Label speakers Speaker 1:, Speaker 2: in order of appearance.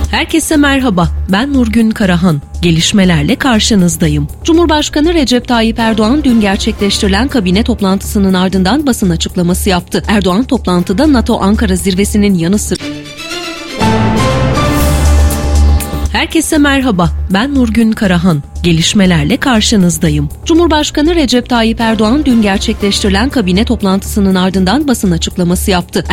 Speaker 1: Herkese merhaba, ben Nurgün Karahan. Gelişmelerle karşınızdayım. Cumhurbaşkanı Recep Tayyip Erdoğan dün gerçekleştirilen kabine toplantısının ardından basın açıklaması yaptı. Erdoğan toplantıda NATO Ankara zirvesinin yanı sıra... Herkese merhaba, ben Nurgün Karahan. Gelişmelerle karşınızdayım. Cumhurbaşkanı Recep Tayyip Erdoğan dün gerçekleştirilen kabine toplantısının ardından basın açıklaması yaptı.